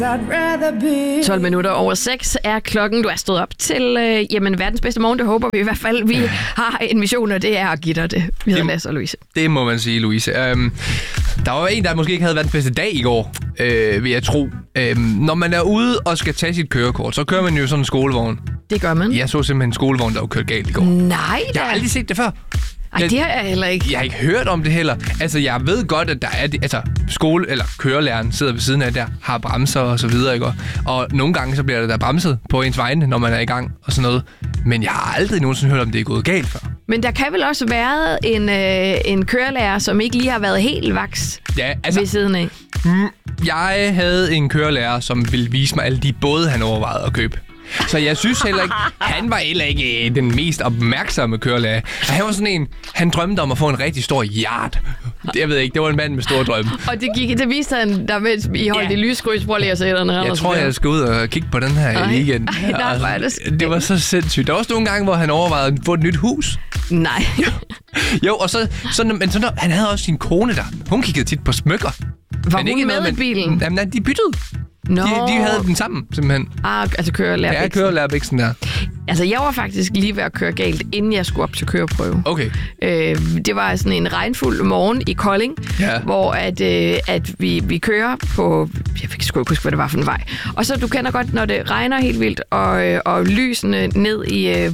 12 minutter over 6 er klokken. Du er stået op til verdens bedste morgen. Det håber vi i hvert fald. Vi har en mission, og det er at give dig det. Vi hedder Lasse og Louise. Det må man sige, Louise. Der var en, der måske ikke havde verdens bedste dag i går, vil jeg tro. Når man er ude og skal tage sit kørekort, så kører man jo sådan en skolevogn. Det gør man. Jeg så simpelthen en skolevogn, der var kørt galt i går. Nej da. Jeg har aldrig set det før. Ej, det har jeg heller ikke. Jeg har ikke hørt om det heller. Altså, jeg ved godt, at der er skole- eller kørelæreren sidder ved siden af der, har bremser og så videre, ikke? Og nogle gange, så bliver der bremset på ens vegne, når man er i gang og sådan noget. Men jeg har aldrig nogensinde hørt om, det er gået galt før. Men der kan vel også være en kørelærer, som ikke lige har været helt vaks ved siden af? Jeg havde en kørelærer, som ville vise mig alle de både, han overvejede at købe. Så jeg synes heller ikke, han var heller ikke den mest opmærksomme kørelærer. Han var sådan en, han drømte om at få en rigtig stor yacht. Jeg ved ikke, det var en mand med store drømme. Og det viste han, der mens I holdt i lyskryds, prøv lige at se den her. Jeg tror, jeg skal ud og kigge på den her i weekend. Det var så sindssygt. Der var også nogle gange, hvor han overvejede at få et nyt hus. Nej. Jo, og så han havde også sin kone der. Hun kiggede tit på smykker. Var hun ikke med i bilen? Jamen, de byttede. No. De havde den sammen, simpelthen. Altså kørelærer. Ja, kørelærerbiksen der. Altså, jeg var faktisk lige ved at køre galt, inden jeg skulle op til køreprøve. Okay. Det var sådan en regnfuld morgen i Kolding, hvor at vi kører på... Jeg fik sgu ikke huske, hvad det var for en vej. Og så, du kender godt, når det regner helt vildt, og lysene ned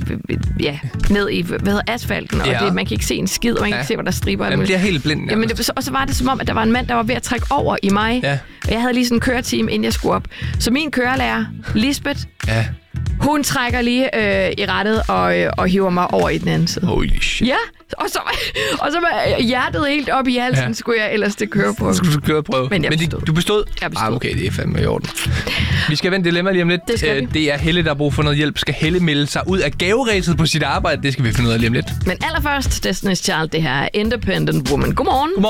i hvad hedder asfalten, og man kan ikke se en skid, og man kan ikke se, hvor der striber. Man bliver helt blind. Jamen, og så var det som om, at der var en mand, der var ved at trække over i mig. Ja. Og jeg havde lige sådan en køreteam, inden jeg skulle op. Så min kørelærer, Lisbeth, hun trækker lige i rettet og hiver mig over i den anden side. Holy shit. Ja, og så var hjertet helt op i halsen, skulle jeg ellers det køreprøve. Skulle du køreprøve? Men du bestod? Jeg bestod. Okay, det er fandme i orden. Vi skal vende dilemma lige om lidt. Det er Helle, der har brug for noget hjælp. Skal Helle melde sig ud af gaveræset på sit arbejde? Det skal vi finde ud af lige om lidt. Men allerførst, Destiny's Child, det her er Independent Woman. Godmorgen.